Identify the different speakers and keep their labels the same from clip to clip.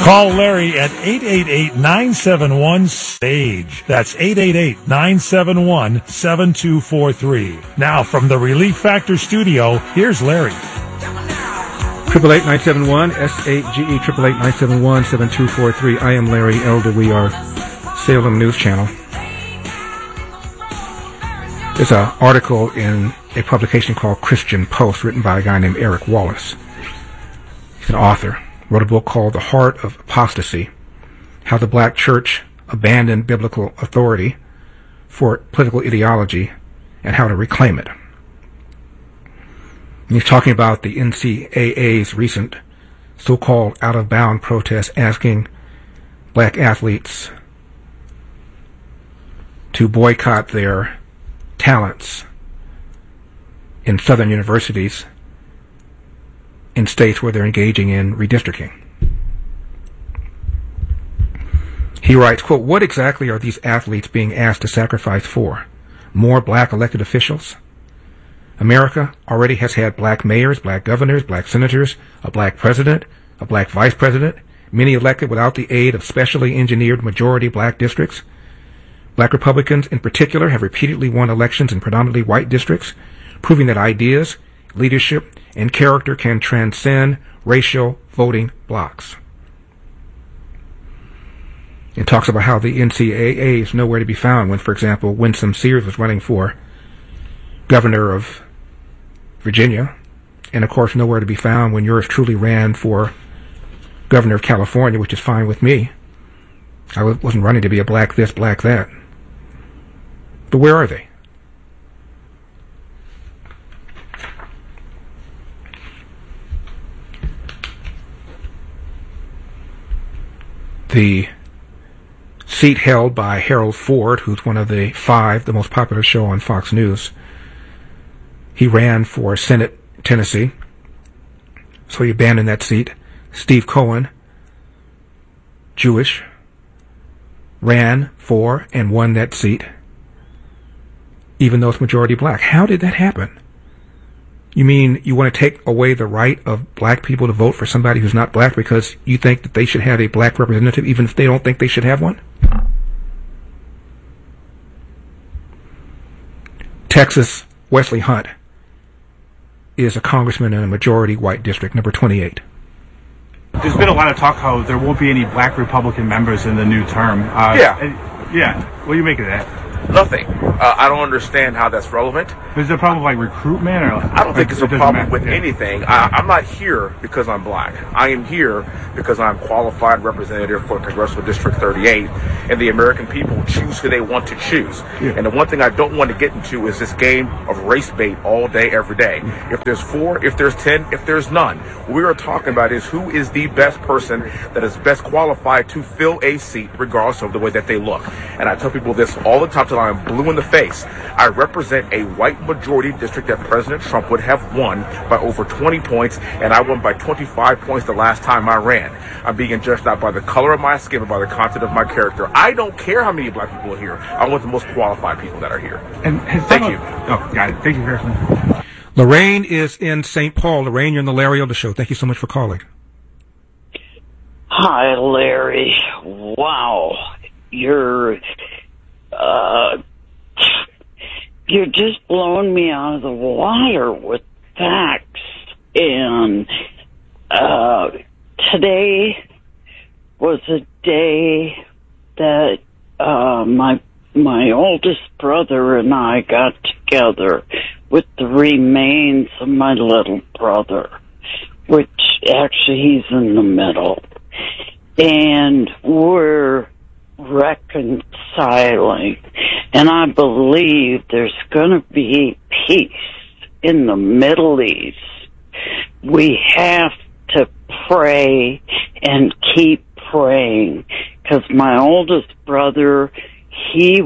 Speaker 1: Call Larry at 888-971-SAGE. That's 888-971-7243. Now, from the Relief Factor studio, here's Larry.
Speaker 2: 888-971-SAGE, 888-971-7243. I am Larry Elder. We are Salem News Channel. There's an article in a publication called Christian Post written by a guy named Eric Wallace. He's an author. Wrote a book called The Heart of Apostasy, How the Black Church Abandoned Biblical Authority for Political Ideology and How to Reclaim it. And he's talking about the NCAA's recent so-called out-of-bound protest asking black athletes to boycott their talents in southern universities in states where they're engaging in redistricting. He writes, quote, "What exactly are these athletes being asked to sacrifice for? More black elected officials? America already has had black mayors, black governors, black senators, a black president, a black vice president, many elected without the aid of specially engineered majority black districts. Black Republicans in particular have repeatedly won elections in predominantly white districts, proving that ideas, leadership, and character can transcend racial voting blocs." It talks about how the NCAA is nowhere to be found when, for example, Winsome Sears was running for governor of Virginia, and of course nowhere to be found when yours truly ran for governor of California, which is fine with me. I wasn't running to be a black this, black that. But where are they? The seat held by Harold Ford, who's one of the five, the most popular show on Fox News. He ran for Senate, Tennessee, so he abandoned that seat. Steve Cohen, Jewish, ran for and won that seat, even though it's majority black. How did that happen? You mean you want to take away the right of black people to vote for somebody who's not black because you think that they should have a black representative even if they don't think they should have one? Texas, Wesley Hunt is a congressman in a majority white district, number 28.
Speaker 3: There's been a lot of talk how there won't be any black Republican members in the new term. Yeah. What do you make of that?
Speaker 4: Nothing. I don't understand how that's relevant.
Speaker 3: Is there a problem like recruitment? Or
Speaker 4: I don't think it's a problem with anything. I'm not here because I'm black. I am here because I'm qualified representative for Congressional District 38, and the American people choose who they want to choose. Yeah. And the one thing I don't want to get into is this game of race bait all day, every day. If there's 4, if there's 10, if there's none, what we are talking about is who is the best person that is best qualified to fill a seat regardless of the way that they look. And I tell people this all the time till I'm blue in the face. I represent a white majority district that President Trump would have won by over 20 points, and I won by 25 points the last time I ran. I'm being judged not by the color of my skin, but by the content of my character. I don't care how many black people are here. I want the most qualified people that are here.
Speaker 3: And thank you. Oh, got it. Thank you, Harrison.
Speaker 2: Lorraine is in St. Paul. Lorraine, you're on the Larry Elder Show. Thank you so much for calling.
Speaker 5: Hi, Larry. Wow. You're just blowing me out of the water with facts. And today was a day that my oldest brother and I got together with the remains of my little brother, which actually he's in the middle. And we're reconciling, and I believe there's going to be peace in the Middle East. We have to pray and keep praying, because my oldest brother, he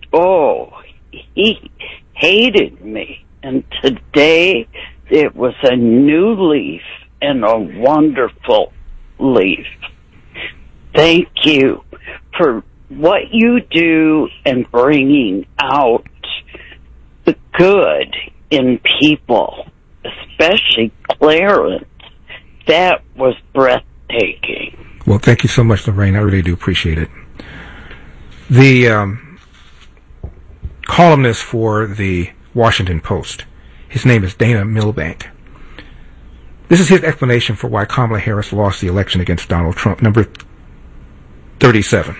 Speaker 5: hated me, and today it was a new leaf and a wonderful leaf. Thank you for what you do and bringing out the good in people, especially Clarence. That was breathtaking.
Speaker 2: Well, thank you so much, Lorraine. I really do appreciate it. The columnist for the Washington Post, his name is Dana Milbank. This is his explanation for why Kamala Harris lost the election against Donald Trump. Number 37.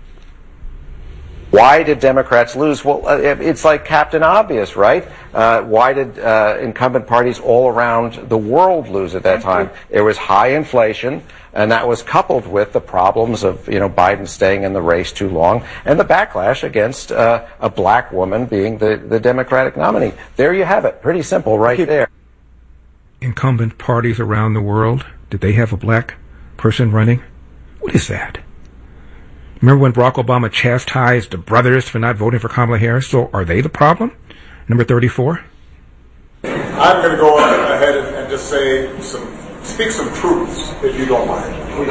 Speaker 6: Why did Democrats lose? Well, it's like Captain Obvious, right? Why did incumbent parties all around the world lose at that time? There was high inflation, and that was coupled with the problems of, Biden staying in the race too long, and the backlash against a black woman being the Democratic nominee. There you have it. Pretty simple right there.
Speaker 2: Incumbent parties around the world, did they have a black person running? What is that? Remember when Barack Obama chastised the brothers for not voting for Kamala Harris? So are they the problem? Number 34.
Speaker 7: I'm going to go ahead and just speak some truths, if you don't mind.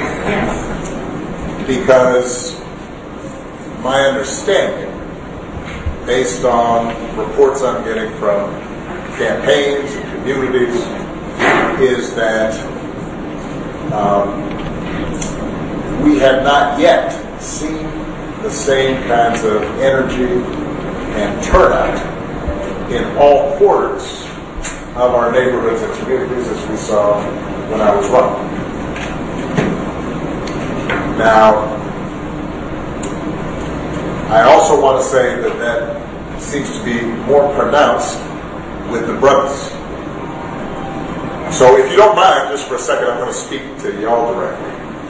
Speaker 7: Because my understanding, based on reports I'm getting from campaigns and communities, is that we have not yet seen the same kinds of energy and turnout in all quarters of our neighborhoods and communities as we saw when I was running. Now, I also want to say that seems to be more pronounced with the brothers. So if you don't mind, just for a second, I'm going to speak to y'all directly.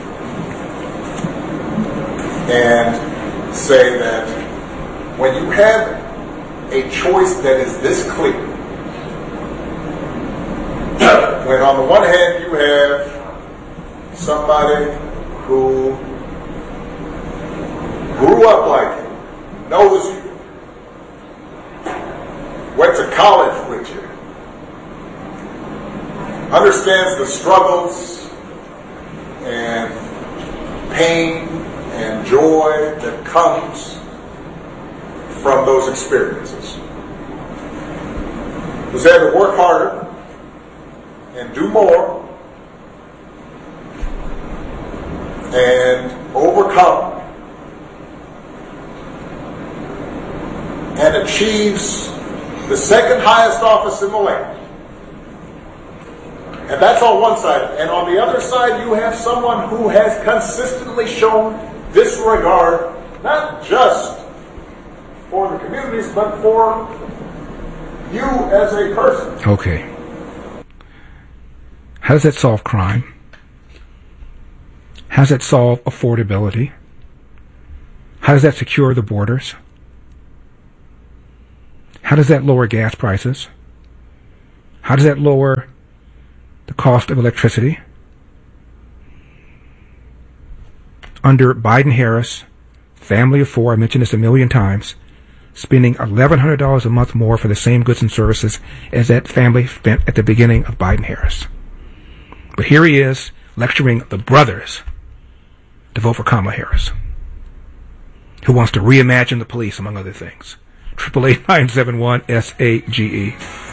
Speaker 7: And say that when you have a choice that is this clear, when on the one hand you have somebody who grew up like you, knows you, went to college with you, understands the struggles and pain and joy that comes from those experiences. Who's had to work harder and do more and overcome and achieves the second highest office in the land. And that's on one side. And on the other side, you have someone who has consistently shown disregard, not just for the communities, but for you as a person.
Speaker 2: Okay. How does that solve crime? How does that solve affordability? How does that secure the borders? How does that lower gas prices? How does that lower the cost of electricity? Under Biden-Harris, family of four, I mentioned this a million times, spending $1,100 a month more for the same goods and services as that family spent at the beginning of Biden-Harris. But here he is lecturing the brothers to vote for Kamala Harris, who wants to reimagine the police, among other things. 888-971-SAGE.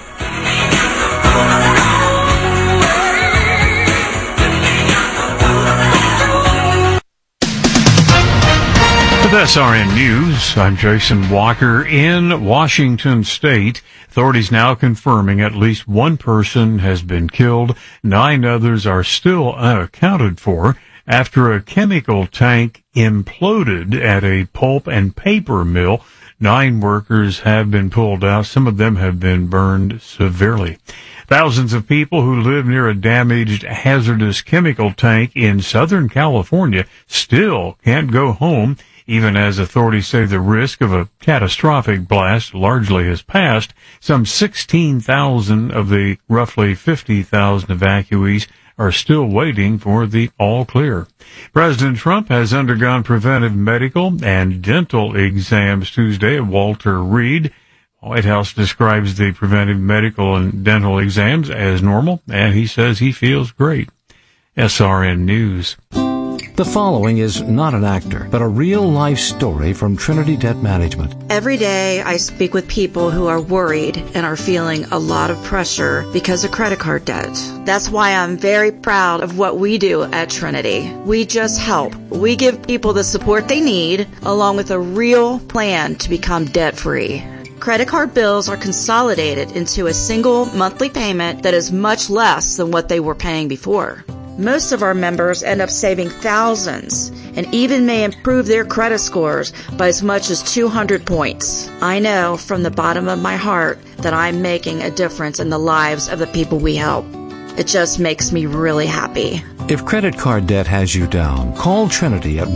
Speaker 1: With SRN News, I'm Jason Walker. In Washington State, authorities now confirming at least one person has been killed. 9 others are still unaccounted for after a chemical tank imploded at a pulp and paper mill. 9 workers have been pulled out. Some of them have been burned severely. Thousands of people who live near a damaged hazardous chemical tank in Southern California still can't go home, even as authorities say the risk of a catastrophic blast largely has passed. Some 16,000 of the roughly 50,000 evacuees are still waiting for the all clear. President Trump has undergone preventive medical and dental exams Tuesday at Walter Reed. White House describes the preventive medical and dental exams as normal, and he says he feels great. SRN News.
Speaker 8: The following is not an actor, but a real-life story from Trinity Debt Management.
Speaker 9: Every day I speak with people who are worried and are feeling a lot of pressure because of credit card debt. That's why I'm very proud of what we do at Trinity. We just help. We give people the support they need, along with a real plan to become debt-free. Credit card bills are consolidated into a single monthly payment that is much less than what they were paying before. Most of our members end up saving thousands and even may improve their credit scores by as much as 200 points. I know from the bottom of my heart that I'm making a difference in the lives of the people we help. It just makes me really happy.
Speaker 8: If credit card debt has you down, call Trinity at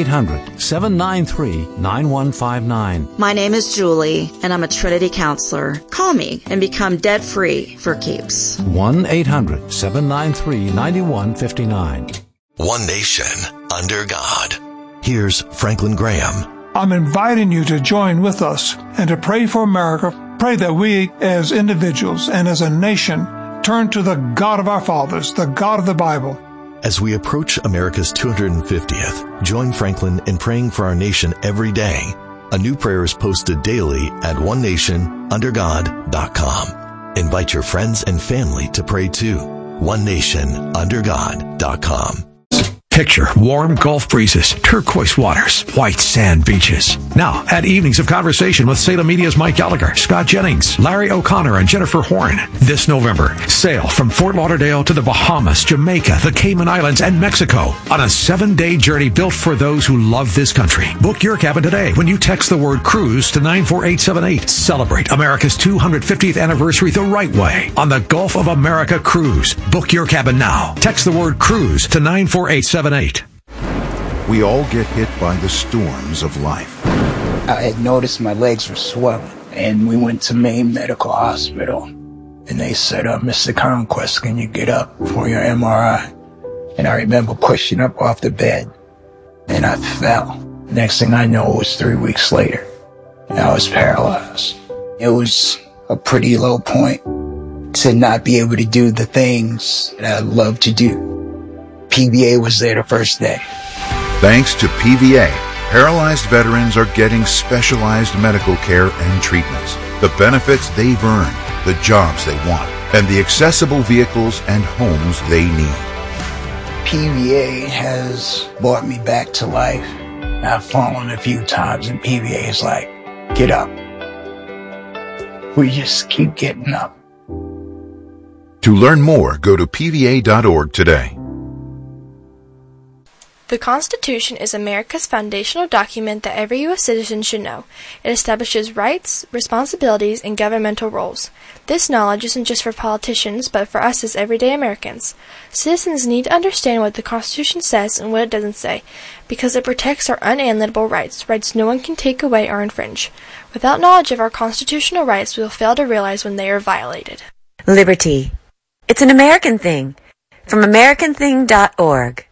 Speaker 8: 1-800-793-9159.
Speaker 9: My name is Julie, and I'm a Trinity counselor. Call me and become debt-free for keeps.
Speaker 8: 1-800-793-9159.
Speaker 10: One nation under God. Here's Franklin Graham.
Speaker 11: I'm inviting you to join with us and to pray for America. Pray that we as individuals and as a nation turn to the God of our fathers, the God of the Bible.
Speaker 10: As we approach America's 250th, join Franklin in praying for our nation every day. A new prayer is posted daily at onenationundergod.com. Invite your friends and family to pray too. onenationundergod.com.
Speaker 12: Picture warm Gulf breezes, turquoise waters, white sand beaches. Now, add evenings of conversation with Salem Media's Mike Gallagher, Scott Jennings, Larry O'Connor, and Jennifer Horn. This November, sail from Fort Lauderdale to the Bahamas, Jamaica, the Cayman Islands, and Mexico on a 7-day journey built for those who love this country. Book your cabin today when you text the word cruise to 94878. Celebrate America's 250th anniversary the right way on the Gulf of America Cruise. Book your cabin now. Text the word cruise to 94878.
Speaker 13: We all get hit by the storms of life.
Speaker 14: I had noticed my legs were swelling, and we went to Maine Medical Hospital. And they said, Mr. Conquest, can you get up for your MRI? And I remember pushing up off the bed, and I fell. Next thing I know, it was 3 weeks later, and I was paralyzed. It was a pretty low point to not be able to do the things that I love to do. PVA was there the first day.
Speaker 13: Thanks to PVA, paralyzed veterans are getting specialized medical care and treatments, the benefits they've earned, the jobs they want, and the accessible vehicles and homes they need.
Speaker 14: PVA has brought me back to life. I've fallen a few times, and PVA is like, get up. We just keep getting up.
Speaker 13: To learn more, go to pva.org today.
Speaker 15: The Constitution is America's foundational document that every U.S. citizen should know. It establishes rights, responsibilities, and governmental roles. This knowledge isn't just for politicians, but for us as everyday Americans. Citizens need to understand what the Constitution says and what it doesn't say, because it protects our unalienable rights, rights no one can take away or infringe. Without knowledge of our constitutional rights, we will fail to realize when they are violated.
Speaker 16: Liberty. It's an American thing. From AmericanThing.org.